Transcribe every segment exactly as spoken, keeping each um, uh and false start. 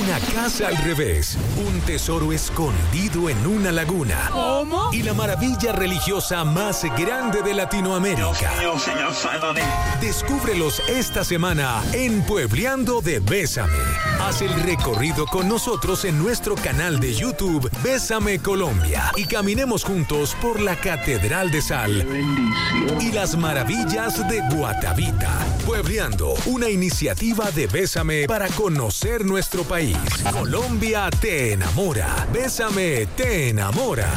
Una casa al revés, un tesoro escondido en una laguna. ¿Cómo? Y la maravilla religiosa más grande de Latinoamérica. Dios mío, señor, sálvame. Descúbrelos esta semana en Puebleando de Bésame. Haz el recorrido con nosotros en nuestro canal de YouTube Bésame Colombia y caminemos juntos por la Catedral de Sal y las maravillas de Guatavita. Puebleando, una iniciativa de Bésame para conocer nuestro país. Colombia te enamora. Bésame te enamora.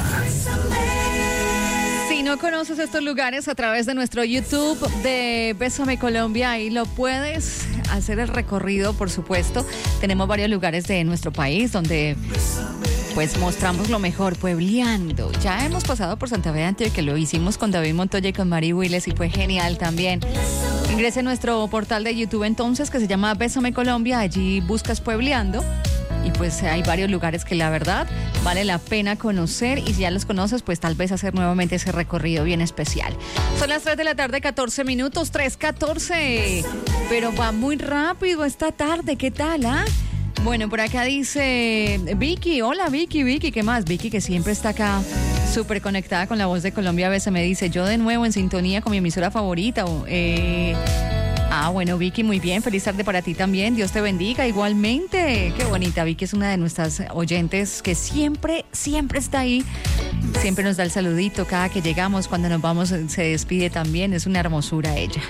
Si no conoces estos lugares, a través de nuestro YouTube de Bésame Colombia, ahí lo puedes hacer el recorrido, por supuesto. Tenemos varios lugares de nuestro país donde pues mostramos lo mejor, puebleando. Ya hemos pasado por Santa Fe de Antioquia, que lo hicimos con David Montoya y con Mari Willes y fue genial también. Ingrese a nuestro portal de YouTube entonces, que se llama Bésame Colombia. Allí buscas Puebleando. Y pues hay varios lugares que la verdad vale la pena conocer, y si ya los conoces, pues tal vez hacer nuevamente ese recorrido bien especial. Son las tres de la tarde, catorce minutos, tres catorce. Pero va muy rápido esta tarde, ¿qué tal, ah? Bueno, por acá dice Vicky, hola Vicky, Vicky, ¿qué más? Vicky, que siempre está acá súper conectada con la voz de Colombia. A veces me dice, yo de nuevo en sintonía con mi emisora favorita. Eh... Ah, bueno, Vicky, muy bien. Feliz tarde para ti también. Dios te bendiga igualmente. Qué bonita. Vicky es una de nuestras oyentes que siempre, siempre está ahí. Siempre nos da el saludito cada que llegamos. Cuando nos vamos se despide también. Es una hermosura ella.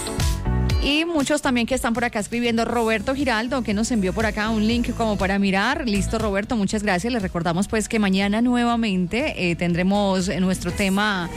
Y muchos también que están por acá escribiendo. Roberto Giraldo, que nos envió por acá un link como para mirar. Listo, Roberto, muchas gracias. Les recordamos pues que mañana nuevamente eh, tendremos nuestro tema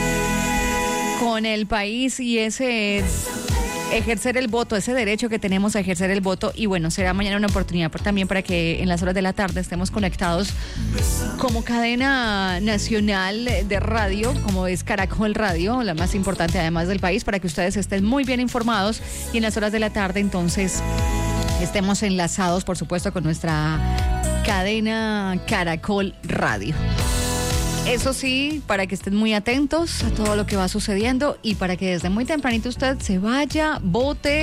con el país y ese... ejercer el voto, ese derecho que tenemos a ejercer el voto. Y bueno, será mañana una oportunidad también para que en las horas de la tarde estemos conectados como cadena nacional de radio, como es Caracol Radio, la más importante además del país, para que ustedes estén muy bien informados y en las horas de la tarde entonces estemos enlazados, por supuesto, con nuestra cadena Caracol Radio. Eso sí, para que estén muy atentos a todo lo que va sucediendo y para que desde muy tempranito usted se vaya, vote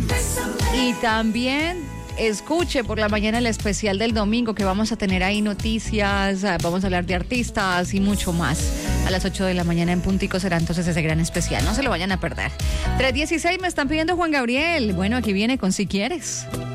y también escuche por la mañana el especial del domingo, que vamos a tener ahí noticias, vamos a hablar de artistas y mucho más. A las ocho de la mañana en puntico será entonces ese gran especial, no se lo vayan a perder. tres dieciséis me están pidiendo Juan Gabriel. Bueno, aquí viene con Si Quieres.